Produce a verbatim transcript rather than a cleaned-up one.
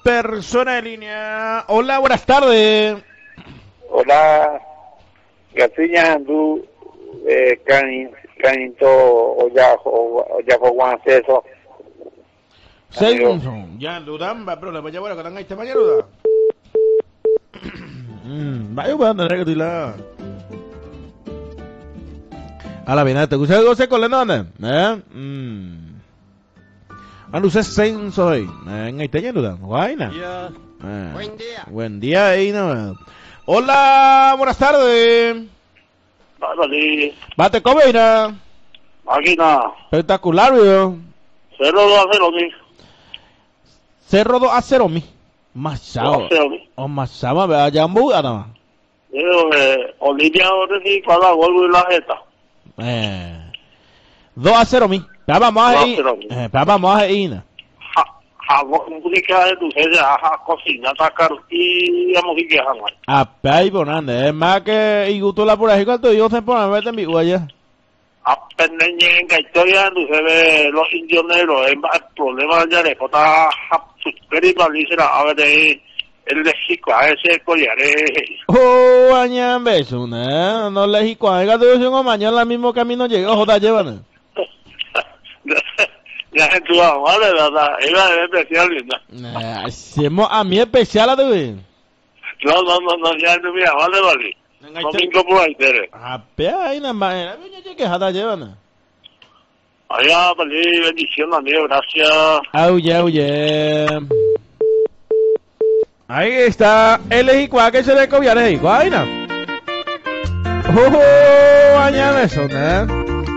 persona en línea. Hola, buenas tardes. Hola, García Andú, eh, Canito, Oyajo, Oyajo Guanceso. Senson, ya dudan, va, pero le voy a llevar a que tenga este mañana. Vaya, voy a tener que tirar. A la bien, ¿te gusta el goce con Lennon? ¿Eh? Mm. Anu se senso hoy. En este año dudan, guayna. Yeah. Eh. Buen día. Buen día, ahí no. Hola, buenas tardes. Vale, Bate Cobeira. máquina, Espectacular, video. cero dos a cero, mi. Cerro do a cero mi. Machado. O machado, vea, ya un buga nada más. Yo, eh, Olivia, ahora sí, para vuelvo y la jeta. Eh. dos a cero mi. Ya vamos a ir. Eh, ya vamos a ir. Jabón, música de tu jefe, a cocina, tacar y a morir que jamás. A pay bonande. Es más que y gusto la por ahí cuando yo se pone a verte en mi guaya. Apenas en que estoy en tu jefe, los indios negros, el problema ya le está super y malísima, a ver, el de Chico, a ese collaré. Oh, añan beso, ¿no? No le digo, a gato yo tengo mañana el mismo camino llega, joda, llévame. Ya en tu vale, verdad, era de especial, linda. Hacemos a mí especial a tu vez. No, no, no, no, ya no, mira, vale, vale. Domingo por ahí, Tere. A pe ahí nada más, a mí ya que joda, llévame. Allá, vale, bendición, amigo, gracias. Auye, auye. Ahí está el ejicua que se le cobiare ejicua, ahí no. Oh, añame eso, ¿no?